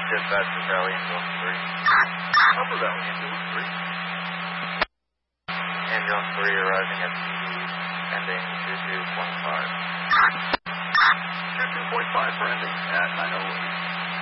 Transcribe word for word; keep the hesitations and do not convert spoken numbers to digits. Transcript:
Dispatch to Valley Ambulance three. Upper Valley Ambulance three. Ambulance three arriving at P D, ending two two one five.